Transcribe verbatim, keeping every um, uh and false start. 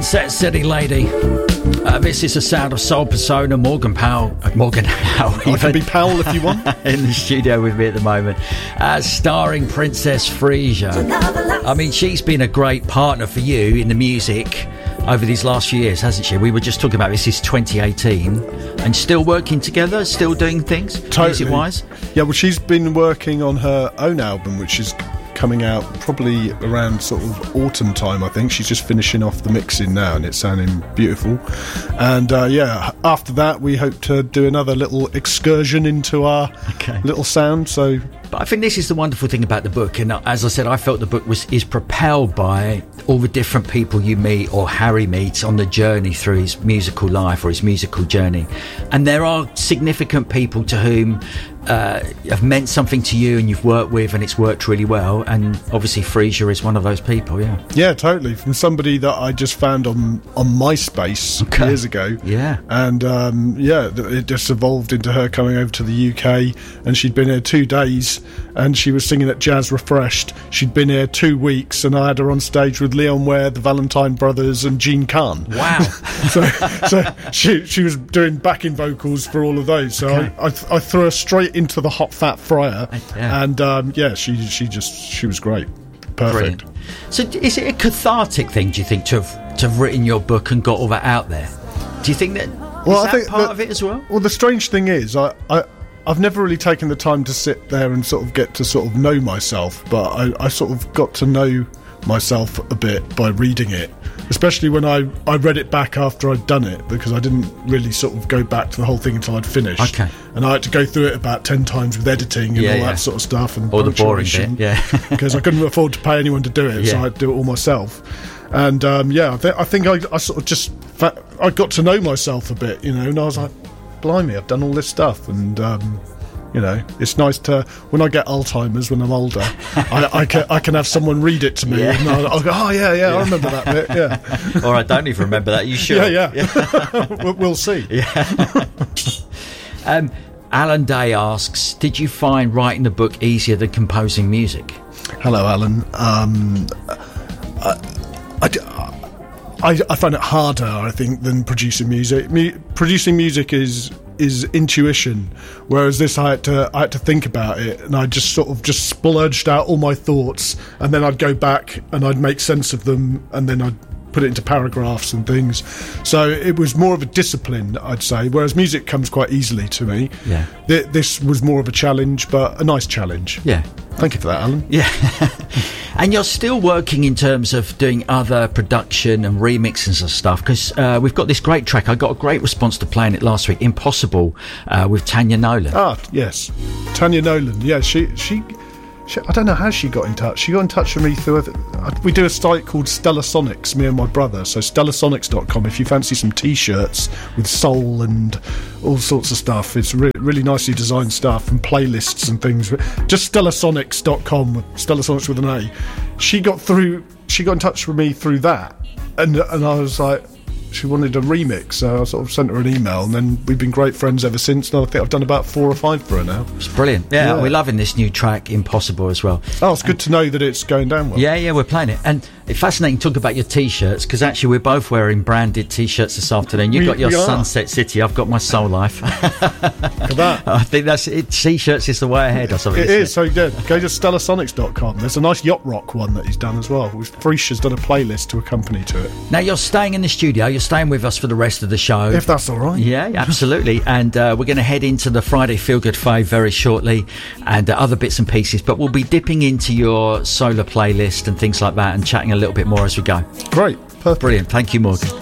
Sunset City Lady. Uh, this is the sound of Soul Persona. Morgan Powell, uh, Morgan Howe, I can be Powell if you want. in the studio with me at the moment, uh, starring Princess Frisia. I mean, she's been a great partner for you in the music over these last few years, hasn't she? We were just talking about this is twenty eighteen, and still working together, still doing things, totally. music-wise. Yeah, well, she's been working on her own album, which is coming out probably around sort of autumn time, I think. She's just finishing off the mixing now, and it's sounding beautiful. And uh, yeah, after that, we hope to do another little excursion into our okay. little sound. So, but I think this is the wonderful thing about the book, and as I said, I felt the book was is propelled by all the different people you meet or Harry meets on the journey through his musical life or his musical journey. And there are significant people to whom uh, have meant something to you and you've worked with and it's worked really well, and obviously Frisia is one of those people. Yeah, yeah, totally. From somebody that I just found on on MySpace okay. years ago. Yeah, and um, yeah, it just evolved into her coming over to the U K, and she'd been here two days and she was singing at Jazz Refreshed. She'd been here two weeks and I had her on stage with Leon Ware, the Valentine Brothers and Gene Khan. Wow. so so she she was doing backing vocals for all of those, so okay. I, I, th- I threw her straight into the Hot Fat Fryer. Yeah. And um, yeah, she she just she was great. Perfect. Brilliant. So is it a cathartic thing, do you think, to have, to have written your book and got all that out there? Do you think that well, is I that think part that, of it as well? Well, the strange thing is I, I I've never really taken the time to sit there and sort of get to sort of know myself, but I, I sort of got to know myself a bit by reading it, especially when I, I read it back after I'd done it, because I didn't really sort of go back to the whole thing until I'd finished. Okay. And I had to go through it about ten times with editing and yeah, all yeah. that sort of stuff, and all the boring bit, yeah. because I couldn't afford to pay anyone to do it, yeah. so I had to do it all myself. And um, yeah, I, th- I think I, I sort of just fa- I got to know myself a bit, you know, and I was like, blimey, I've done all this stuff, and um, you know, it's nice to, when I get Alzheimer's when I'm older, I, I, can, I can have someone read it to me, yeah. and I'll, I'll go, oh yeah, yeah, yeah, I remember that bit, yeah. Or I don't even remember that. You sure? Yeah, yeah. yeah. we'll, we'll see. Yeah. um, Alan Day asks, did you find writing the book easier than composing music? Hello, Alan. Um, I, I, I, I find it harder, I think, than producing music. Me, producing music is is intuition, whereas this I had to I had to think about it, and I just sort of just splurged out all my thoughts, and then I'd go back and I'd make sense of them, and then I'd put it into paragraphs and things. So it was more of a discipline, I'd say, whereas music comes quite easily to me. Yeah. Th- this was more of a challenge, but a nice challenge. Yeah. Thank you for that, Alan. Yeah. And you're still working in terms of doing other production and remixes and stuff, because uh, we've got this great track. I got a great response to playing it last week, Impossible, uh, with Tanya Nolan. Ah, yes. Tanya Nolan, yeah, she... she She, I don't know how she got in touch. She got in touch with me through a, we do a site called Stellar Sonics, me and my brother, so stellar sonics dot com if you fancy some t-shirts with soul and all sorts of stuff. It's re- really nicely designed stuff and playlists and things. Just stellar sonics dot com, Stellar Sonics with an A. She got through she got in touch with me through that, and and I was like, she wanted a remix, so I sort of sent her an email, and then we've been great friends ever since, and I think I've done about four or five for her now. It's brilliant. Yeah, yeah. We're loving this new track, Impossible, as well. Oh, it's good and, to know that it's going down well. Yeah, yeah, we're playing it. And it's fascinating to talk about your T-shirts, because actually we're both wearing branded T-shirts this afternoon. You've we, got your Sunset City, I've got my Soul Life. Look at that. I think that's it. T-shirts is the way ahead or something. It is, it? So good. Go to stellar sonics dot com. There's a nice yacht rock one that he's done as well. Frisia's done a playlist to accompany to it. Now, you're staying in the studio, you're staying with us for the rest of the show, if that's all right. Yeah, absolutely. And uh, we're going to head into the Friday Feel Good Fave very shortly, and uh, other bits and pieces, but we'll be dipping into your solar playlist and things like that and chatting a little bit more as we go. Great. Perfect. Brilliant. Thank you, Morgan.